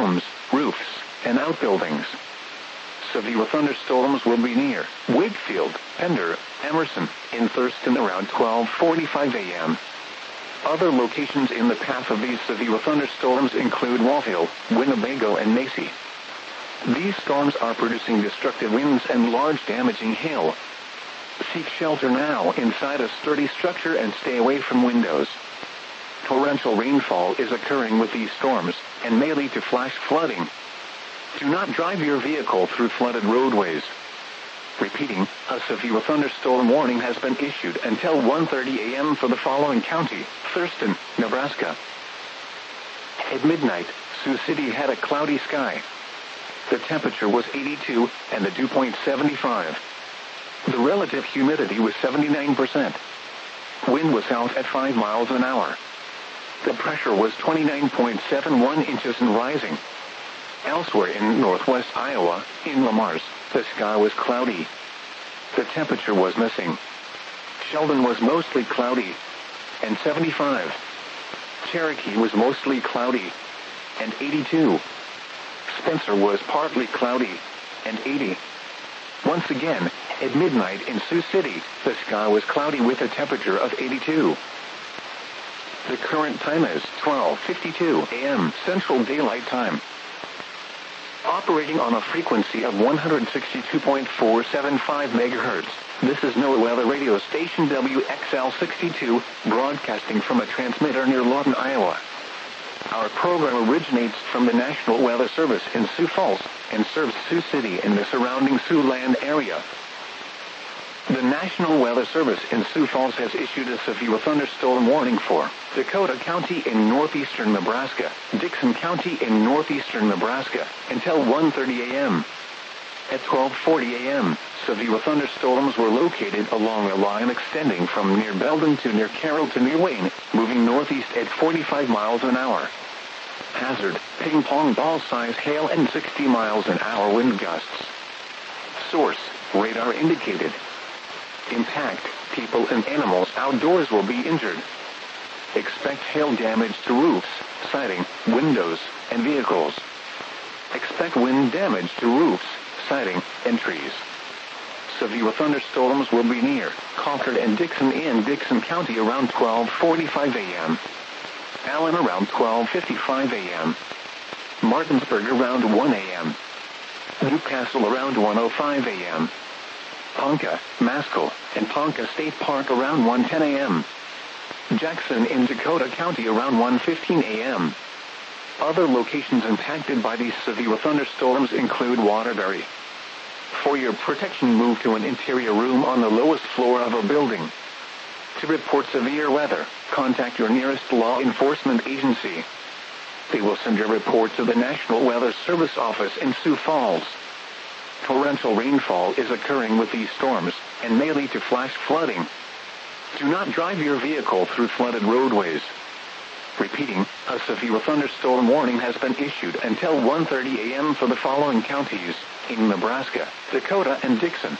homes, roofs, and outbuildings. Severe thunderstorms will be near Wakefield, Pender, Emerson, in Thurston around 12:45 a.m. Other locations in the path of these severe thunderstorms include Walhill, Winnebago, and Macy. These storms are producing destructive winds and large damaging hail. Seek shelter now inside a sturdy structure and stay away from windows. Torrential rainfall is occurring with these storms and may lead to flash flooding. Do not drive your vehicle through flooded roadways. Repeating, a severe thunderstorm warning has been issued until 1:30 a.m. for the following county: Thurston, Nebraska. At midnight, Sioux City had a cloudy sky. The temperature was 82 and the dew point 75. The relative humidity was 79%. Wind was south at 5 miles an hour. The pressure was 29.71 inches and rising. Elsewhere in northwest Iowa, in Lamars, the sky was cloudy. The temperature was missing. Sheldon was mostly cloudy, and 75. Cherokee was mostly cloudy, and 82. Spencer was partly cloudy, and 80. Once again, at midnight in Sioux City, the sky was cloudy with a temperature of 82. The current time is 12:52 a.m. Central Daylight Time. Operating on a frequency of 162.475 MHz, this is NOAA Weather Radio Station WXL62, broadcasting from a transmitter near Lawton, Iowa. Our program originates from the National Weather Service in Sioux Falls and serves Sioux City and the surrounding Siouxland area. The National Weather Service in Sioux Falls has issued a severe thunderstorm warning for Dakota County in northeastern Nebraska, Dixon County in northeastern Nebraska, until 1:30 a.m. At 12:40 a.m., severe thunderstorms were located along a line extending from near Belden to near Carroll to near Wayne, moving northeast at 45 miles an hour. Hazard, ping-pong ball-size hail and 60 miles an hour wind gusts. Source, radar indicated. Impact, people and animals outdoors will be injured. Expect hail damage to roofs, siding, windows, and vehicles. Expect wind damage to roofs, siding, and trees. Severe thunderstorms will be near Concord and Dixon in Dixon County around 12:45 a.m. Allen around 12:55 a.m. Martinsburg around 1 a.m. Newcastle around 1:05 a.m. Ponca, Maskell, and Ponca State Park around 1:10 a.m. Jackson in Dakota County around 1:15 a.m. Other locations impacted by these severe thunderstorms include Waterbury. For your protection, move to an interior room on the lowest floor of a building. To report severe weather, contact your nearest law enforcement agency. They will send your report to the National Weather Service office in Sioux Falls. Torrential rainfall is occurring with these storms and may lead to flash flooding. Do not drive your vehicle through flooded roadways. Repeating, a severe thunderstorm warning has been issued until 1:30 a.m. for the following counties in Nebraska, Dakota, and Dixon.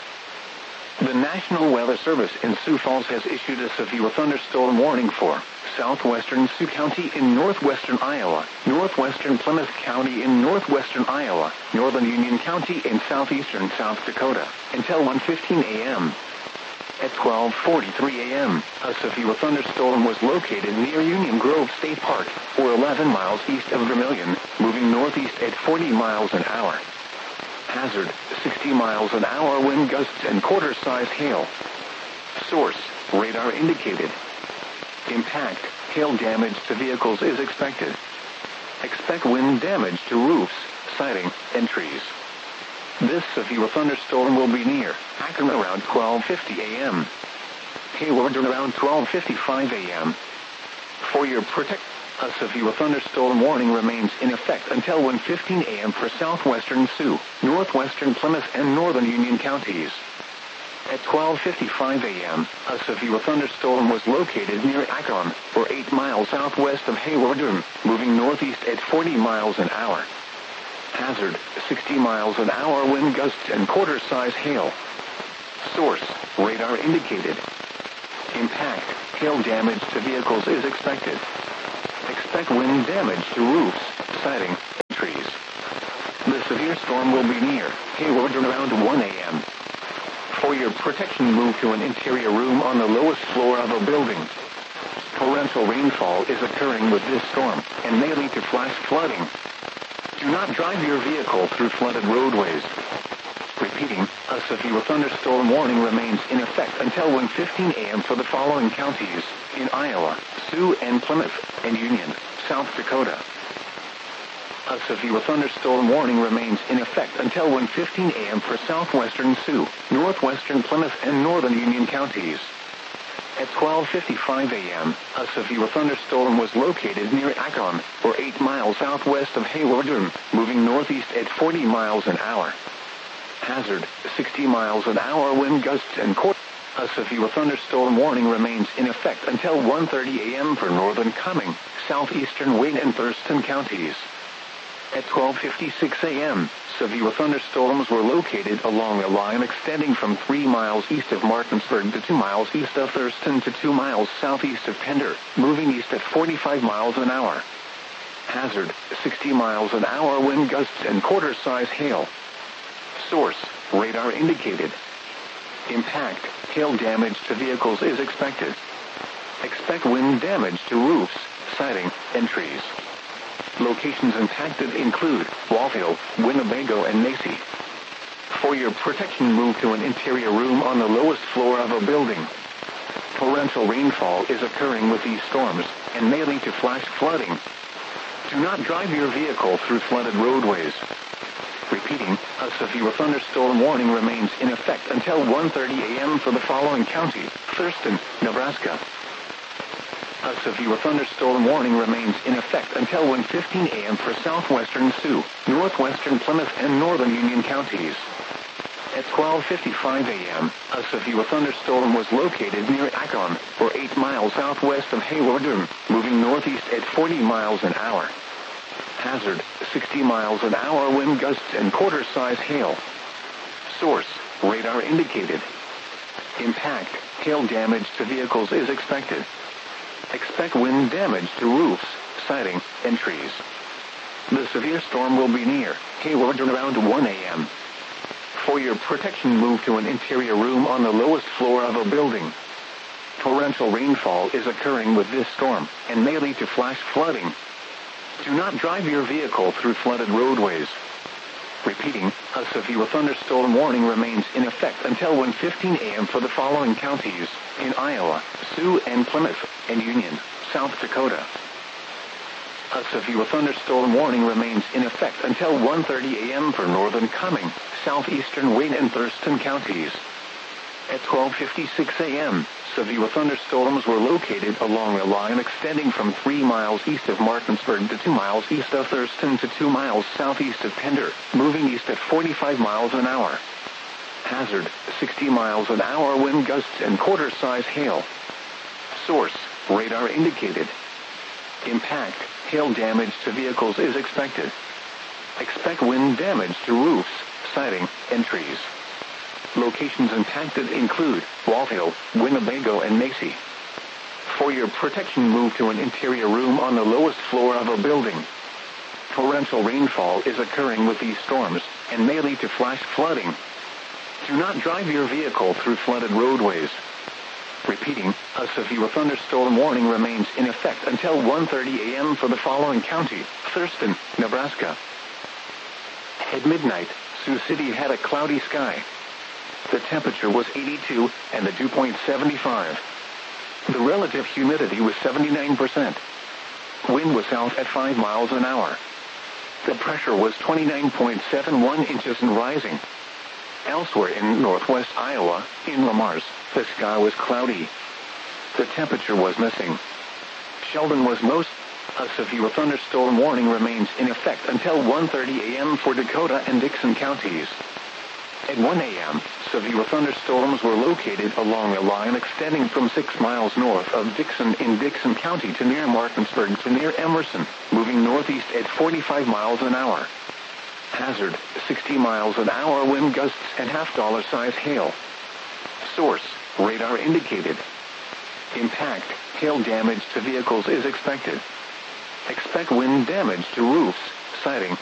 The National Weather Service in Sioux Falls has issued a severe thunderstorm warning for southwestern Sioux County in northwestern Iowa, northwestern Plymouth County in northwestern Iowa, northern Union County in southeastern South Dakota, until 1:15 a.m. At 12:43 a.m., a severe thunderstorm was located near Union Grove State Park, or 11 miles east of Vermilion, moving northeast at 40 miles an hour. Hazard, 60 miles an hour wind gusts and quarter-size hail. Source, radar indicated. Impact, hail damage to vehicles is expected. Expect wind damage to roofs, siding, and trees. This severe thunderstorm will be near Akron around 12:50 a.m. Hayward around 12:55 a.m. For your protection, a severe thunderstorm warning remains in effect until 1:15 a.m. for southwestern Sioux, northwestern Plymouth, and northern Union counties. At 12:55 a.m., a severe thunderstorm was located near Akron, or 8 miles southwest of Hayward, moving northeast at 40 miles an hour. Hazard, 60 miles an hour wind gusts and quarter-size hail. Source, radar indicated. Impact, hail damage to vehicles is expected. Expect wind damage to roofs, siding, and trees. severe storm will be near Hayward around 1 a.m. For your protection, move to an interior room on the lowest floor of a building. Torrential rainfall is occurring with this storm and may lead to flash flooding. Do not drive your vehicle through flooded roadways. Repeating, a severe thunderstorm warning remains in effect until 1:15 a.m. for the following counties in Iowa, Sioux and Plymouth, and Union, South Dakota. A severe thunderstorm warning remains in effect until 1:15 a.m. for southwestern Sioux, northwestern Plymouth, and northern Union counties. At 12:55 a.m., a severe thunderstorm was located near Akron, or 8 miles southwest of Hayward, moving northeast at 40 miles an hour. Hazard, 60 miles an hour wind gusts and A severe thunderstorm warning remains in effect until 1:30 a.m. for northern Cumming, southeastern Wayne, and Thurston counties. At 12:56 a.m., severe thunderstorms were located along a line extending from 3 miles east of Martinsburg to 2 miles east of Thurston to 2 miles southeast of Pender, moving east at 45 miles an hour. Hazard, 60 miles an hour wind gusts and quarter-size hail. Source, radar indicated. Impact, hail damage to vehicles is expected. Expect wind damage to roofs, siding, and trees. Locations impacted include Walthall, Winnebago, and Macy. For your protection, move to an interior room on the lowest floor of a building. Torrential rainfall is occurring with these storms and may lead to flash flooding. Do not drive your vehicle through flooded roadways. Repeating, a severe thunderstorm warning remains in effect until 1:30 a.m. for the following county, Thurston, Nebraska. A severe thunderstorm warning remains in effect until 1:15 a.m. for southwestern Sioux, northwestern Plymouth, and northern Union counties. At 12:55 a.m., a severe thunderstorm was located near Akron, or 8 miles southwest of Hayward, moving northeast at 40 miles an hour. Hazard, 60 miles an hour wind gusts and quarter-size hail. Source, radar indicated. Impact, hail damage to vehicles is expected. Expect wind damage to roofs, siding, and trees. The severe storm will be near Hayward around 1 a.m. For your protection, move to an interior room on the lowest floor of a building. Torrential rainfall is occurring with this storm and may lead to flash flooding. Do not drive your vehicle through flooded roadways. Repeating, a severe thunderstorm warning remains in effect until 1:15 a.m. for the following counties in Iowa, Sioux and Plymouth, and Union, South Dakota. A severe thunderstorm warning remains in effect until 1:30 a.m. for northern Cumming, southeastern Wayne, and Thurston counties. At 12:56 a.m., severe thunderstorms were located along a line extending from 3 miles east of Martinsburg to 2 miles east of Thurston to 2 miles southeast of Pender, moving east at 45 miles an hour. Hazard, 60 miles an hour wind gusts and quarter-size hail. Source, radar indicated. Impact, hail damage to vehicles is expected. Expect wind damage to roofs, siding, and trees. Locations impacted include Walthall, Winnebago, and Macy. For your protection, move to an interior room on the lowest floor of a building. Torrential rainfall is occurring with these storms and may lead to flash flooding. Do not drive your vehicle through flooded roadways. Repeating, a severe thunderstorm warning remains in effect until 1:30 a.m. for the following county, Thurston, Nebraska. At midnight, Sioux City had a cloudy sky. The temperature was 82 and the dew point 75. The relative humidity was 79%. Wind was south at 5 miles an hour. The pressure was 29.71 inches and rising. Elsewhere in northwest Iowa, in Lamars, the sky was cloudy. The temperature was missing. Sheldon was most. A severe thunderstorm warning remains in effect until 1:30 a.m. for Dakota and Dixon counties. At 1 a.m., severe thunderstorms were located along a line extending from 6 miles north of Dixon in Dixon County to near Martinsburg to near Emerson, moving northeast at 45 miles an hour. Hazard, 60 miles an hour wind gusts and half-dollar-size hail. Source, radar indicated. Impact, hail damage to vehicles is expected. Expect wind damage to roofs, siding,